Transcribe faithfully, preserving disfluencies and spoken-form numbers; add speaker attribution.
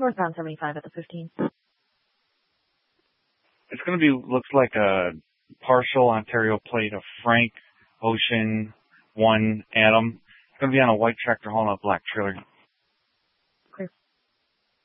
Speaker 1: Northbound seventy-five at the fifteen.
Speaker 2: It's going to be, looks like a partial Ontario plate of Frank Ocean one Adam. It's going to be on a white tractor hauling a black trailer.